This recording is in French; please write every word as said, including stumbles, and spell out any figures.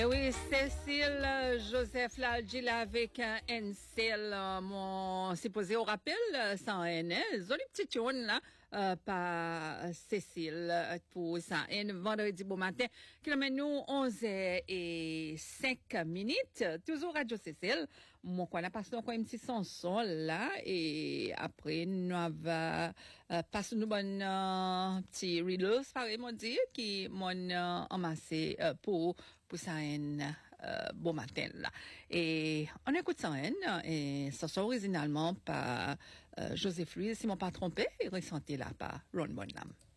Oui, Cécile Joseph là, dit là avec un N C L, mon supposé au rappel, sans N, joli petit tune là, euh, par Cécile pour ça. Et vendredi bon matin, qui l'amène nous onze et cinq minutes, toujours Radio Cécile. Mon quoi, là, passe donc un petit chanson là, et après, nous va euh, passer nous bon euh, petit riddles, pareil, mon dit, qui m'ont euh, amassé euh, pour pour ça un euh, bon matin là. Et on écoute ça un et ça sort originalement par euh, Joseph Louis, si mon pas trompé, et ressenté là par Ron Bonham.